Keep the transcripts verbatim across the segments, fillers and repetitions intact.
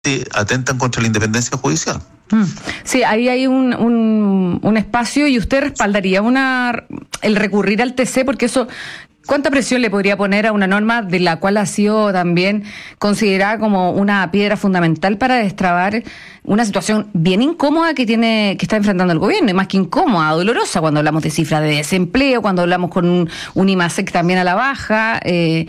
atentan contra la independencia judicial. Sí, ahí hay un, un, un espacio, y usted respaldaría una el recurrir al T C, porque eso, ¿cuánta presión le podría poner a una norma de la cual ha sido también considerada como una piedra fundamental para destrabar una situación bien incómoda que tiene que está enfrentando el gobierno, y más que incómoda, dolorosa, cuando hablamos de cifras de desempleo, cuando hablamos con un, un IMASEC también a la baja? Eh,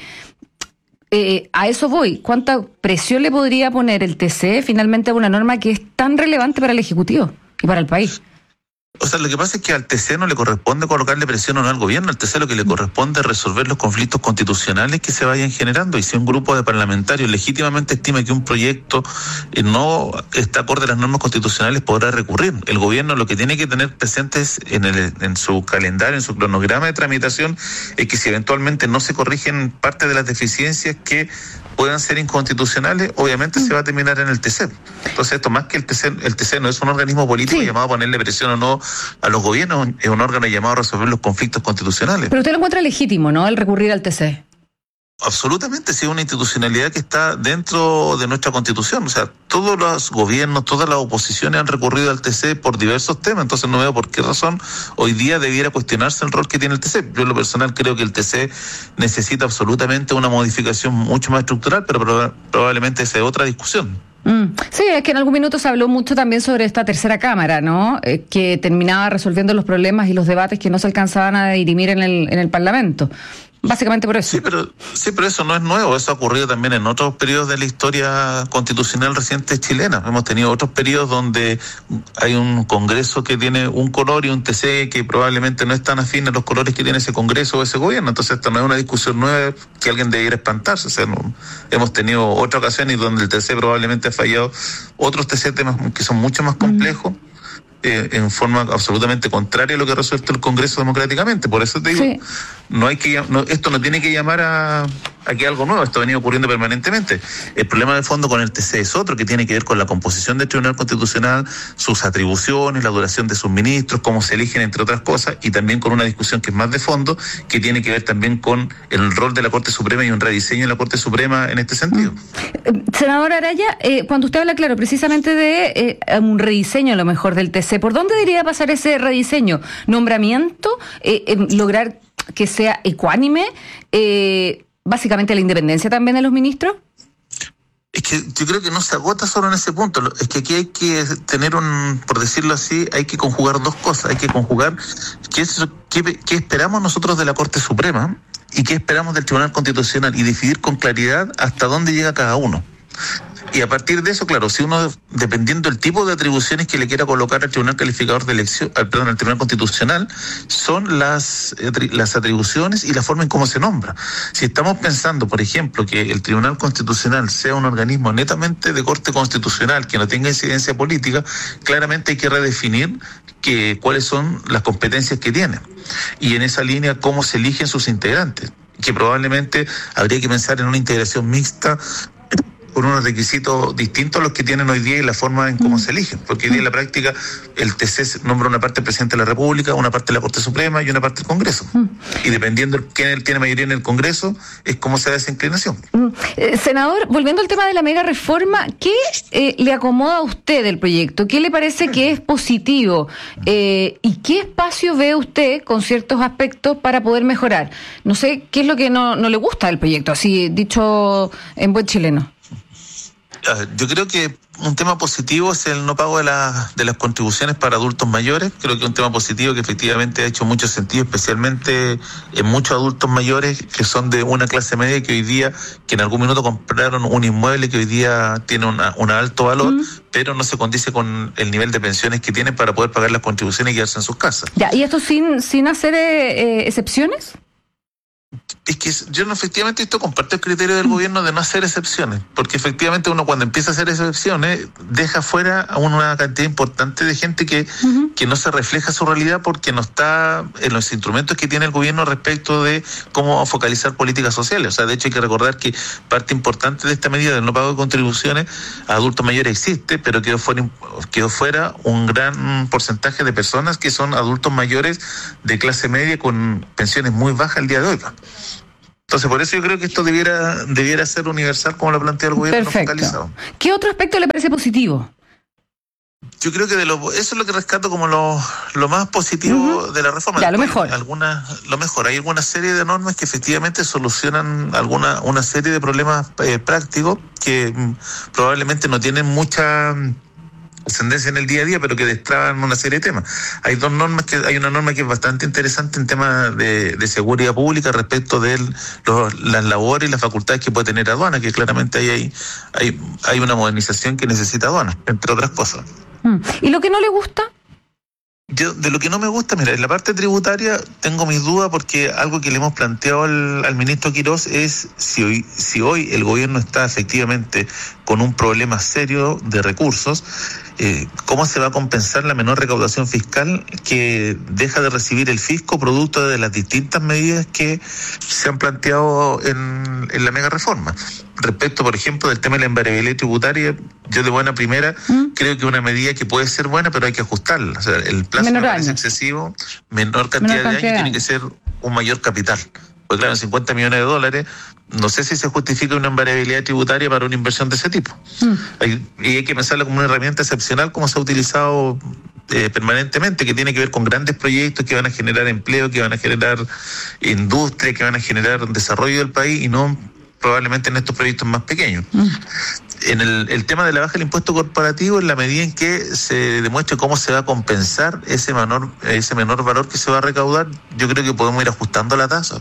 Eh, a eso voy. ¿Cuánta presión le podría poner el T C finalmente a una norma que es tan relevante para el Ejecutivo y para el país? O sea, lo que pasa es que al T C no le corresponde colocarle presión o no al gobierno. Al T C lo que le corresponde es resolver los conflictos constitucionales que se vayan generando. Y si un grupo de parlamentarios legítimamente estima que un proyecto no está acorde a las normas constitucionales, podrá recurrir. El gobierno lo que tiene que tener presentes en, el, en su calendario, en su cronograma de tramitación, es que si eventualmente no se corrigen parte de las deficiencias que puedan ser inconstitucionales, obviamente se va a terminar en el T C. Entonces, esto más que el T C, el T C no es un organismo político sí. llamado a ponerle presión o no a los gobiernos, es un órgano llamado a resolver los conflictos constitucionales. Pero usted lo encuentra legítimo, ¿no?, el recurrir al T C. Absolutamente, sí, es una institucionalidad que está dentro de nuestra Constitución. O sea, todos los gobiernos, todas las oposiciones han recurrido al T C por diversos temas, entonces no veo por qué razón hoy día debiera cuestionarse el rol que tiene el T C. Yo en lo personal creo que el T C necesita absolutamente una modificación mucho más estructural, pero prob- probablemente esa es otra discusión. Mm. Sí, es que en algún minuto se habló mucho también sobre esta tercera cámara, ¿no? Eh, que terminaba resolviendo los problemas y los debates que no se alcanzaban a dirimir en el, en el Parlamento. Básicamente por eso. Sí, pero sí, pero eso no es nuevo. Eso ha ocurrido también en otros periodos de la historia constitucional reciente chilena. Hemos tenido otros periodos donde hay un Congreso que tiene un color y un T C que probablemente no es tan afín a los colores que tiene ese Congreso o ese gobierno. Entonces, esta no es una discusión nueva que alguien debiera espantarse. O sea, no, hemos tenido otra ocasión y donde el T C probablemente ha fallado otros T C temas que son mucho más complejos. Mm. Eh, en forma absolutamente contraria a lo que ha resuelto el Congreso democráticamente. Por eso te digo, sí. no hay que no, esto no tiene que llamar a, a que algo nuevo, esto ha venido ocurriendo permanentemente. El problema de fondo con el T C es otro, que tiene que ver con la composición del Tribunal Constitucional, sus atribuciones, la duración de sus ministros, cómo se eligen, entre otras cosas, y también con una discusión que es más de fondo, que tiene que ver también con el rol de la Corte Suprema y un rediseño de la Corte Suprema en este sentido. Mm. Senador Araya, eh, cuando usted habla, claro, precisamente de eh, un rediseño a lo mejor del T C, ¿por dónde debería pasar ese rediseño? ¿Nombramiento? Eh, eh, ¿Lograr que sea ecuánime? Eh, ¿Básicamente la independencia también de los ministros? Es que yo creo que no se agota solo en ese punto. Es que aquí hay que tener un, por decirlo así, hay que conjugar dos cosas. Hay que conjugar qué, es, qué, qué esperamos nosotros de la Corte Suprema y qué esperamos del Tribunal Constitucional, y decidir con claridad hasta dónde llega cada uno. Y a partir de eso, claro, si uno, dependiendo del tipo de atribuciones que le quiera colocar al Tribunal Calificador de Elección, perdón, al Tribunal Constitucional, son las, las atribuciones y la forma en cómo se nombra. Si estamos pensando, por ejemplo, que el Tribunal Constitucional sea un organismo netamente de corte constitucional, que no tenga incidencia política, claramente hay que redefinir que, cuáles son las competencias que tiene. Y en esa línea, cómo se eligen sus integrantes, que probablemente habría que pensar en una integración mixta con unos requisitos distintos a los que tienen hoy día y la forma en cómo se eligen, porque hoy día en la práctica el T C nombra una parte del presidente de la República, una parte de la Corte Suprema y una parte del Congreso, y dependiendo de quién tiene mayoría en el Congreso es cómo se da esa inclinación. Eh, senador, volviendo al tema de la mega reforma, ¿qué eh, le acomoda a usted del proyecto? ¿Qué le parece que es positivo? Eh, ¿y qué espacio ve usted con ciertos aspectos para poder mejorar? No sé, ¿qué es lo que no, no le gusta del proyecto, así dicho en buen chileno? Yo creo que un tema positivo es el no pago de, la, de las contribuciones para adultos mayores. Creo que es un tema positivo que efectivamente ha hecho mucho sentido, especialmente en muchos adultos mayores que son de una clase media que hoy día, que en algún minuto compraron un inmueble que hoy día tiene una, un alto valor, mm. pero no se condice con el nivel de pensiones que tienen para poder pagar las contribuciones y quedarse en sus casas. Ya, ¿y esto sin, sin hacer eh, excepciones? Es que yo no, efectivamente esto comparto el criterio del gobierno de no hacer excepciones, porque efectivamente uno cuando empieza a hacer excepciones deja fuera a una cantidad importante de gente que, uh-huh. que no se refleja su realidad porque no está en los instrumentos que tiene el gobierno respecto de cómo focalizar políticas sociales. O sea, de hecho hay que recordar que parte importante de esta medida del no pago de contribuciones a adultos mayores existe, pero quedó fuera, quedó fuera un gran porcentaje de personas que son adultos mayores de clase media con pensiones muy bajas al día de hoy. Entonces, por eso yo creo que esto debiera debiera ser universal, como lo plantea el gobierno. Perfecto. Focalizado. ¿Qué otro aspecto le parece positivo? Yo creo que de lo, eso es lo que rescato como lo, lo más positivo uh-huh. de la reforma. Ya, lo mejor. Alguna, lo mejor. Hay alguna serie de normas que efectivamente solucionan alguna una serie de problemas eh, prácticos que mm, probablemente no tienen mucha ascendencia en el día a día, pero que destraban una serie de temas. Hay dos normas que hay una norma que es bastante interesante en temas de, de seguridad pública respecto de los, las labores y las facultades que puede tener aduana, que claramente ahí hay, hay, hay una modernización que necesita aduana, entre otras cosas. ¿Y lo que no le gusta? Yo, de lo que no me gusta, mira, en la parte tributaria tengo mis dudas porque algo que le hemos planteado al, al ministro Quirós es si hoy, si hoy el gobierno está efectivamente con un problema serio de recursos, eh, ¿cómo se va a compensar la menor recaudación fiscal que deja de recibir el fisco producto de las distintas medidas que se han planteado en, en la mega reforma? Respecto, por ejemplo, del tema de la invariabilidad tributaria, yo de buena primera ¿Mm? creo que una medida que puede ser buena, pero hay que ajustarla. O sea, el plazo me parece excesivo, menor cantidad menor de cantidad. años, tiene que ser un mayor capital. Pues claro, cincuenta millones de dólares, no sé si se justifica una invariabilidad tributaria para una inversión de ese tipo. Mm. Hay, y hay que pensarla como una herramienta excepcional, como se ha utilizado eh, permanentemente, que tiene que ver con grandes proyectos que van a generar empleo, que van a generar industria, que van a generar desarrollo del país y no probablemente en estos proyectos más pequeños. Mm. En el, el tema de la baja del impuesto corporativo, en la medida en que se demuestre cómo se va a compensar ese menor, ese menor valor que se va a recaudar, yo creo que podemos ir ajustando la tasa.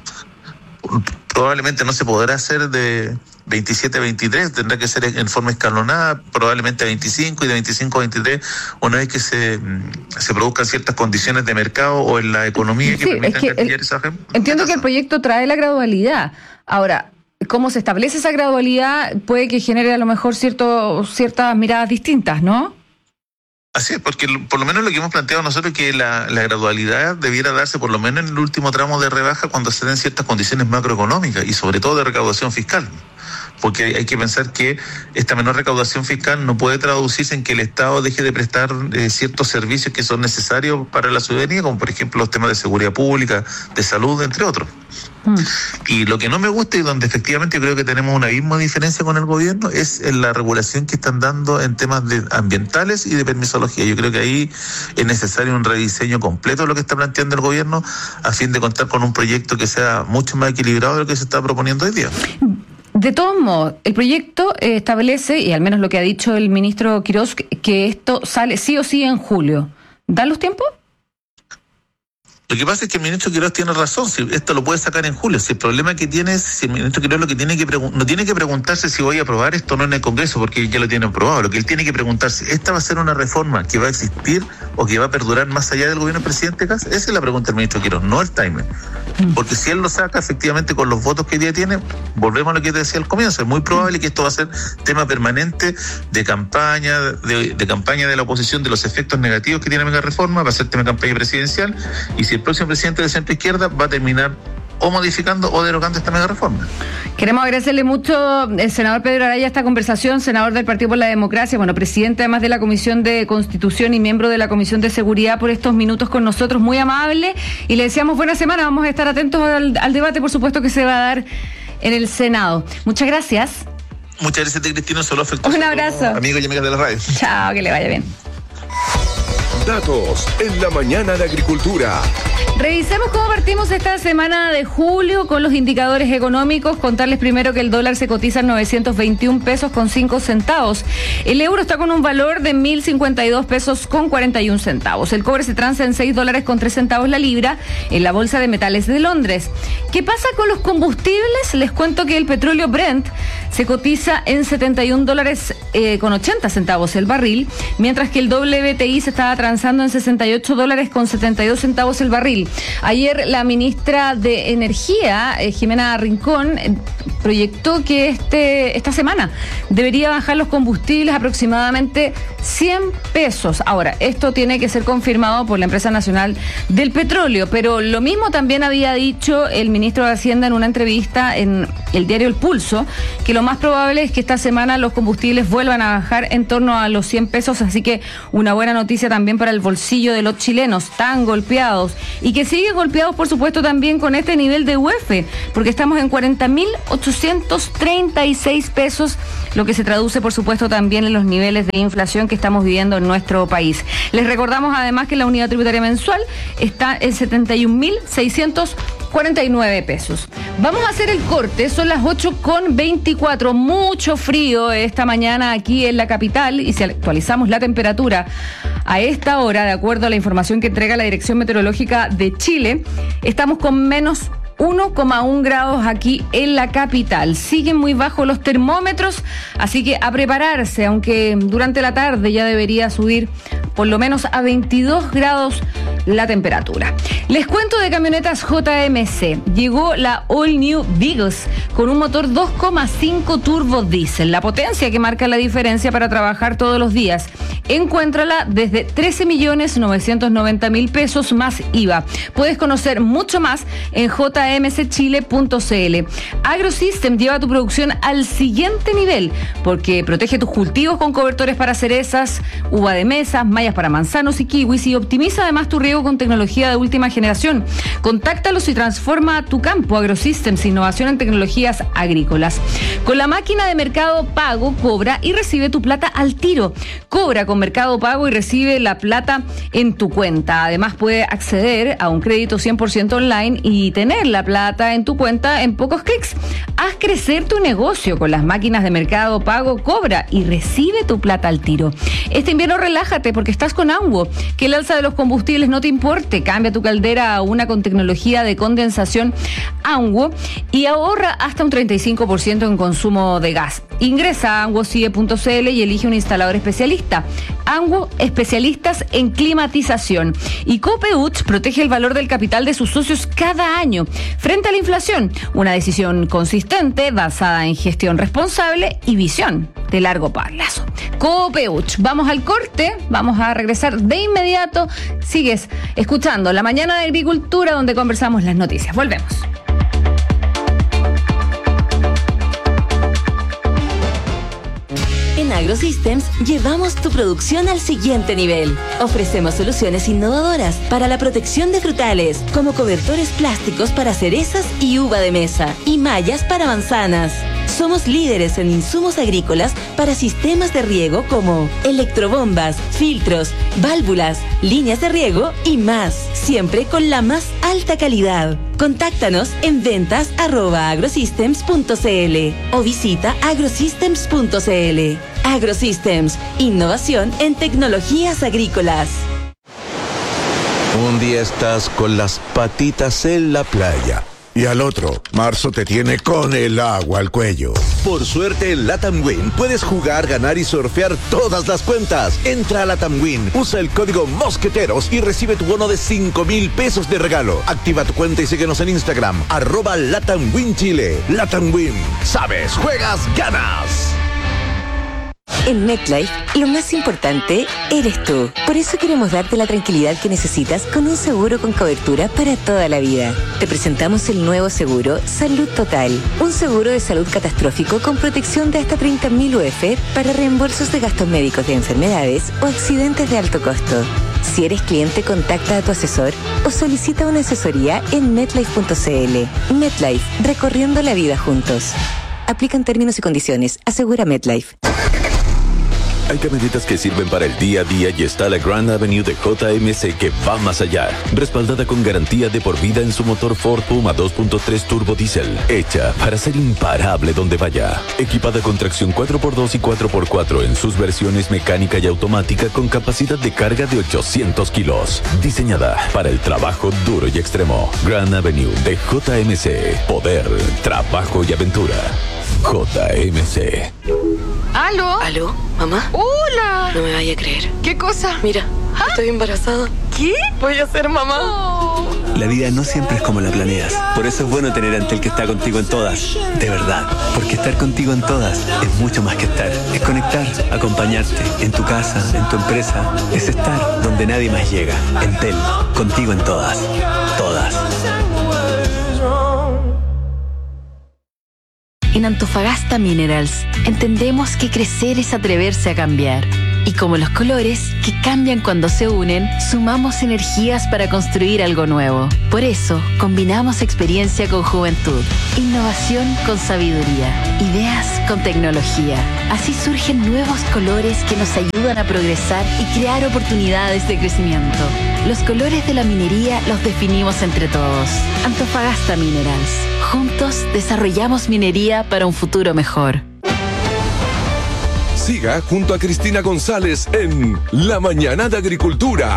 Probablemente no se podrá hacer de veintisiete a veintitrés, tendrá que ser en forma escalonada, probablemente a veinticinco y de veinticinco a veintitrés, una vez que se, se produzcan ciertas condiciones de mercado o en la economía que sí, permitan es que el, esa entiendo que el proyecto trae la gradualidad. Ahora, cómo se establece esa gradualidad puede que genere a lo mejor cierto, ciertas miradas distintas, ¿no? Así es, porque por lo menos lo que hemos planteado nosotros es que la, la gradualidad debiera darse por lo menos en el último tramo de rebaja cuando se den ciertas condiciones macroeconómicas y sobre todo de recaudación fiscal. Porque hay que pensar que esta menor recaudación fiscal no puede traducirse en que el Estado deje de prestar eh, ciertos servicios que son necesarios para la ciudadanía, como por ejemplo los temas de seguridad pública, de salud, entre otros. Mm. Y lo que no me gusta y donde efectivamente creo que tenemos un abismo de diferencia con el gobierno es en la regulación que están dando en temas de ambientales y de permisología. Yo creo que ahí es necesario un rediseño completo de lo que está planteando el gobierno a fin de contar con un proyecto que sea mucho más equilibrado de lo que se está proponiendo hoy día. De todos modos, el proyecto eh, establece, y al menos lo que ha dicho el ministro Quirós, que esto sale sí o sí en julio. ¿Dan los tiempos? Lo que pasa es que el ministro Quirós tiene razón, si esto lo puede sacar en julio. Si el problema que tiene es, si el ministro Quirós lo que tiene que pregun- no tiene que preguntarse si voy a aprobar esto o no en el Congreso, porque ya lo tiene aprobado. Lo que él tiene que preguntarse, ¿esta va a ser una reforma que va a existir o que va a perdurar más allá del gobierno del presidente Kast? Esa es la pregunta del ministro Quirós, no el timer. Porque si él lo saca efectivamente con los votos que hoy día tiene, volvemos a lo que te decía al comienzo, es muy probable que esto va a ser tema permanente de campaña, de, de campaña de la oposición, de los efectos negativos que tiene la mega reforma, va a ser tema de campaña presidencial, y si el próximo presidente de centro izquierda va a terminar o modificando o derogando esta mega reforma. Queremos agradecerle mucho el senador Pedro Araya esta conversación, senador del Partido por la Democracia, bueno, presidente además de la Comisión de Constitución y miembro de la Comisión de Seguridad, por estos minutos con nosotros, muy amable, y le deseamos buena semana. Vamos a estar atentos al, al debate, por supuesto, que se va a dar en el Senado. Muchas gracias. Muchas gracias a ti, Cristina, solo afectuoso. Un abrazo. Amigos y amigas de la radio. Chao, que le vaya bien. Datos en la mañana de Agricultura. Revisemos cómo partimos esta semana de julio con los indicadores económicos. Contarles primero que el dólar se cotiza en novecientos veintiún pesos con cinco centavos. El euro está con un valor de mil cincuenta y dos pesos con cuarenta y un centavos. El cobre se transa en seis dólares con tres centavos la libra en la Bolsa de Metales de Londres. ¿Qué pasa con los combustibles? Les cuento que el petróleo Brent se cotiza en setenta y un dólares eh, con ochenta centavos el barril, mientras que el W T I se estaba transando en sesenta y ocho dólares con setenta y dos centavos el barril. Ayer la ministra de Energía, eh, Jimena Rincón, eh, proyectó que este esta semana debería bajar los combustibles aproximadamente cien pesos. Ahora, esto tiene que ser confirmado por la Empresa Nacional del Petróleo, pero lo mismo también había dicho el ministro de Hacienda en una entrevista en el diario El Pulso, que lo más probable es que esta semana los combustibles vuelvan a bajar en torno a los cien pesos, así que una buena noticia también para el bolsillo de los chilenos tan golpeados y y que sigue golpeados, por supuesto, también con este nivel de U E F, porque estamos en cuarenta mil ochocientos treinta y seis pesos, lo que se traduce, por supuesto, también en los niveles de inflación que estamos viviendo en nuestro país. Les recordamos además que la unidad tributaria mensual está en setenta y un mil seiscientos cuarenta y nueve pesos. Vamos a hacer el corte, son las ocho con veinticuatro, mucho frío esta mañana aquí en la capital, y si actualizamos la temperatura a esta hora, de acuerdo a la información que entrega la Dirección Meteorológica de Chile, estamos con menos uno coma uno grados aquí en la capital. Siguen muy bajos los termómetros, así que a prepararse, aunque durante la tarde ya debería subir por lo menos a veintidós grados la temperatura. Les cuento de camionetas J M C. Llegó la All New Vigus con un motor dos coma cinco turbo diésel, la potencia que marca la diferencia para trabajar todos los días. Encuéntrala desde trece millones novecientos noventa mil pesos más I V A. Puedes conocer mucho más en j m c chile punto c l. AgroSystem lleva tu producción al siguiente nivel porque protege tus cultivos con cobertores para cerezas, uva de mesa, mallas para manzanos y kiwis, y optimiza además tu riego con tecnología de última generación. Contáctalos y transforma tu campo. AgroSystems, innovación en tecnologías agrícolas. Con la máquina de Mercado Pago, cobra y recibe tu plata al tiro. Cobra con Mercado Pago y recibe la plata en tu cuenta. Además, puede acceder a un crédito cien por ciento online y tener la plata en tu cuenta en pocos clics. Haz crecer tu negocio con las máquinas de Mercado Pago. Cobra y recibe tu plata al tiro. Este invierno relájate porque estás con Anguo. Que el alza de los combustibles no te importe. Cambia tu caldera a una con tecnología de condensación Anguo y ahorra hasta un treinta y cinco por ciento en consumo de gas. Ingresa a anguo c i e punto c l y elige un instalador especialista. Anguo, especialistas en climatización. Y Copeuch protege el valor del capital de sus socios cada año frente a la inflación. Una decisión consistente, basada en gestión responsable y visión de largo plazo. Copeuch. Vamos al corte, vamos a regresar de inmediato. Sigues escuchando La Mañana de Agricultura, donde conversamos las noticias. Volvemos. En AgroSystems llevamos tu producción al siguiente nivel. Ofrecemos soluciones innovadoras para la protección de frutales, como cobertores plásticos para cerezas y uva de mesa, y mallas para manzanas. Somos líderes en insumos agrícolas para sistemas de riego como electrobombas, filtros, válvulas, líneas de riego y más, siempre con la más alta calidad. Contáctanos en ventas arroba agrosystems punto c l o visita agrosystems punto c l. AgroSystems, innovación en tecnologías agrícolas. Un día estás con las patitas en la playa. Y al otro, marzo te tiene con el agua al cuello. Por suerte, en Latam Win puedes jugar, ganar y surfear todas las cuentas. Entra a Latam Win, usa el código Mosqueteros y recibe tu bono de cinco mil pesos de regalo. Activa tu cuenta y síguenos en Instagram, arroba Latam Win Chile. Latam Win, sabes, juegas, ganas. En MetLife, lo más importante eres tú. Por eso queremos darte la tranquilidad que necesitas con un seguro con cobertura para toda la vida. Te presentamos el nuevo seguro Salud Total. Un seguro de salud catastrófico con protección de hasta treinta mil U E F para reembolsos de gastos médicos de enfermedades o accidentes de alto costo. Si eres cliente, contacta a tu asesor o solicita una asesoría en metlife punto c l. MetLife, recorriendo la vida juntos. Aplican términos y condiciones. Asegura MetLife. Hay camionetas que sirven para el día a día y está la Grand Avenue de J M C que va más allá. Respaldada con garantía de por vida en su motor Ford Puma dos punto tres turbo diésel. Hecha para ser imparable donde vaya. Equipada con tracción cuatro por dos y cuatro por cuatro en sus versiones mecánica y automática con capacidad de carga de ochocientos kilos. Diseñada para el trabajo duro y extremo. Grand Avenue de J M C. Poder, trabajo y aventura. J M C. ¿Aló? ¿Aló? ¿Mamá? ¡Hola! No me vaya a creer. ¿Qué cosa? Mira, ¿Ah? estoy embarazada. ¿Qué? Voy a ser mamá. Oh. La vida no siempre es como la planeas. Por eso es bueno tener a Entel que está contigo en todas. De verdad. Porque estar contigo en todas es mucho más que estar. Es conectar, acompañarte. En tu casa, en tu empresa. Es estar donde nadie más llega. Entel, contigo en todas. Todas. En Antofagasta Minerals entendemos que crecer es atreverse a cambiar. Y como los colores, que cambian cuando se unen, sumamos energías para construir algo nuevo. Por eso, combinamos experiencia con juventud, innovación con sabiduría, ideas con tecnología. Así surgen nuevos colores que nos ayudan a progresar y crear oportunidades de crecimiento. Los colores de la minería los definimos entre todos. Antofagasta Minerals. Juntos desarrollamos minería para un futuro mejor. Siga junto a Cristina González en La Mañana de Agricultura.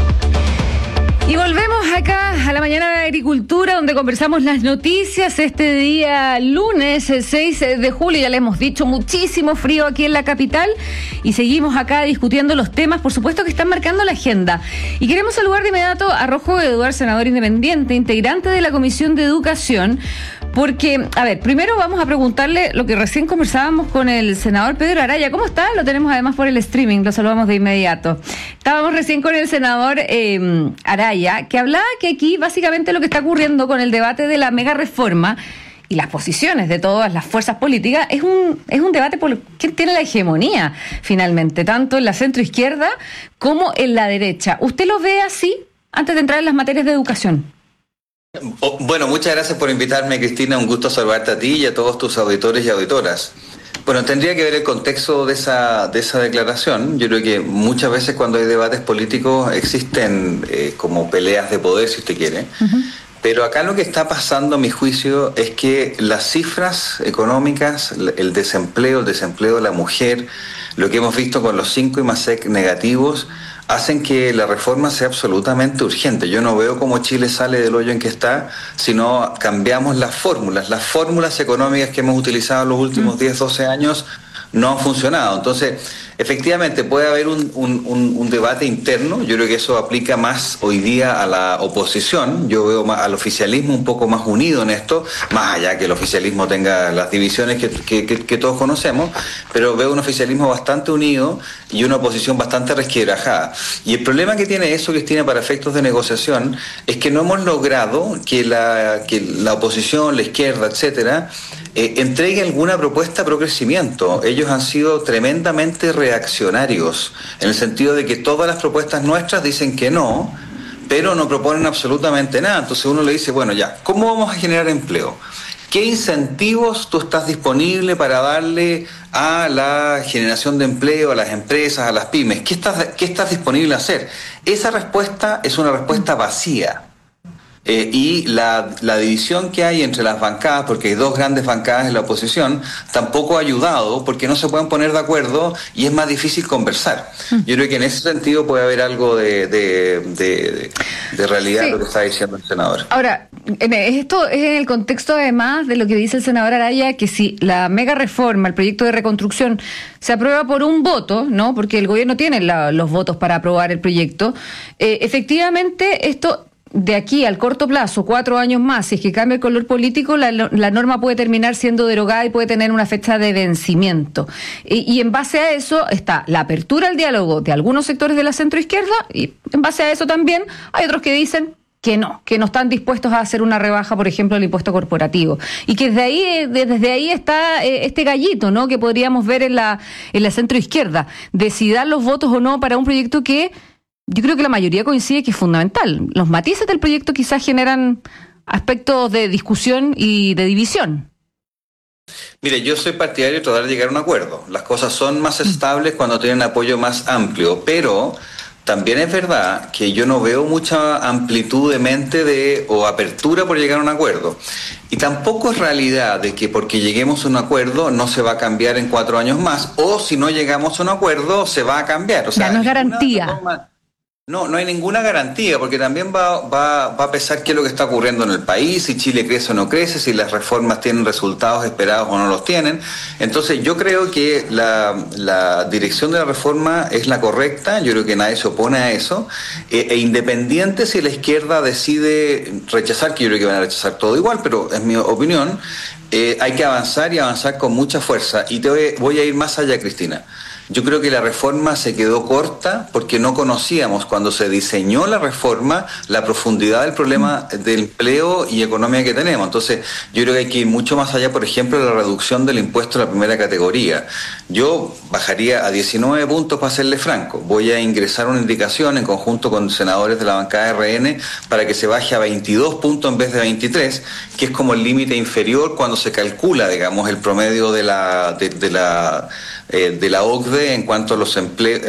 Y volvemos acá a la Mañana de Agricultura, donde conversamos las noticias este día lunes seis de julio. Ya le hemos dicho, muchísimo frío aquí en la capital y seguimos acá discutiendo los temas, por supuesto, que están marcando la agenda. Y queremos saludar de inmediato a Rojo Eduard, senador independiente, integrante de la Comisión de Educación, porque, a ver, primero vamos a preguntarle lo que recién conversábamos con el senador Pedro Araya. ¿Cómo está? Lo tenemos además por el streaming, lo saludamos de inmediato. Estábamos recién con el senador eh, Araya, que hablaba que aquí básicamente lo que está ocurriendo con el debate de la mega reforma y las posiciones de todas las fuerzas políticas es un es un debate por quién tiene la hegemonía finalmente, tanto en la centroizquierda como en la derecha. ¿Usted lo ve así antes de entrar en las materias de educación? Bueno, muchas gracias por invitarme, Cristina. Un gusto saludarte a ti y a todos tus auditores y auditoras. Bueno, tendría que ver el contexto de esa de esa declaración. Yo creo que muchas veces cuando hay debates políticos existen eh, como peleas de poder, si usted quiere. Uh-huh. Pero acá lo que está pasando, a mi juicio, es que las cifras económicas, el desempleo, el desempleo de la mujer, lo que hemos visto con los cinco I M A S E C negativos, hacen que la reforma sea absolutamente urgente. Yo no veo cómo Chile sale del hoyo en que está si no cambiamos las fórmulas. Las fórmulas económicas que hemos utilizado en los últimos diez, doce años no han funcionado. Entonces, efectivamente, puede haber un, un, un, un debate interno. Yo creo que eso aplica más hoy día a la oposición. Yo veo más al oficialismo un poco más unido en esto, más allá que el oficialismo tenga las divisiones que, que, que, que todos conocemos, pero veo un oficialismo bastante unido y una oposición bastante resquebrajada. Y el problema que tiene eso, Cristina, para efectos de negociación, es que no hemos logrado que la, que la oposición, la izquierda, etcétera, eh, entregue alguna propuesta pro crecimiento. Ellos han sido tremendamente reaccionarios, en el sentido de que todas las propuestas nuestras dicen que no, pero no proponen absolutamente nada. Entonces uno le dice, bueno, ya, ¿cómo vamos a generar empleo? ¿Qué incentivos tú estás disponible para darle a la generación de empleo, a las empresas, a las pymes? ¿Qué estás, qué estás disponible a hacer? Esa respuesta es una respuesta vacía. Eh, y la, la división que hay entre las bancadas, porque hay dos grandes bancadas en la oposición, tampoco ha ayudado porque no se pueden poner de acuerdo y es más difícil conversar. Yo creo que en ese sentido puede haber algo de, de, de, de realidad, sí, lo que está diciendo el senador. Ahora, esto es en el contexto además de lo que dice el senador Araya, que si la mega reforma, el proyecto de reconstrucción, se aprueba por un voto, ¿no? Porque el gobierno tiene la, los votos para aprobar el proyecto, eh, efectivamente esto, de aquí al corto plazo, cuatro años más, si es que cambia el color político, la, la norma puede terminar siendo derogada y puede tener una fecha de vencimiento. Y, y en base a eso está la apertura al diálogo de algunos sectores de la centroizquierda, y en base a eso también hay otros que dicen que no, que no están dispuestos a hacer una rebaja, por ejemplo, del impuesto corporativo. Y que desde ahí, desde ahí está este gallito, ¿no?, que podríamos ver en la, en la centroizquierda, de si dar los votos o no para un proyecto que yo creo que la mayoría coincide que es fundamental. Los matices del proyecto quizás generan aspectos de discusión y de división. Mire, yo soy partidario de tratar de llegar a un acuerdo. Las cosas son más estables cuando tienen apoyo más amplio, pero también es verdad que yo no veo mucha amplitud de mente de, o apertura por llegar a un acuerdo. Y tampoco es realidad de que porque lleguemos a un acuerdo no se va a cambiar en cuatro años más, o si no llegamos a un acuerdo se va a cambiar. O sea, ya no es garantía. Forma, No, no hay ninguna garantía, porque también va, va, va a pesar qué es lo que está ocurriendo en el país, si Chile crece o no crece, si las reformas tienen resultados esperados o no los tienen. Entonces yo creo que la, la dirección de la reforma es la correcta, yo creo que nadie se opone a eso, e, e independiente si la izquierda decide rechazar, que yo creo que van a rechazar todo igual, pero es mi opinión, eh, hay que avanzar y avanzar con mucha fuerza. Y te voy, voy a ir más allá, Cristina. Yo creo que la reforma se quedó corta porque no conocíamos cuando se diseñó la reforma la profundidad del problema del empleo y economía que tenemos. Entonces, yo creo que hay que ir mucho más allá, por ejemplo, de la reducción del impuesto a la primera categoría. Yo bajaría a diecinueve puntos, para serle franco. Voy a ingresar una indicación en conjunto con senadores de la bancada R N para que se baje a veintidós puntos en vez de veintitrés, que es como el límite inferior cuando se calcula, digamos, el promedio de la de, de la eh, de la O C D E en cuanto a los empleos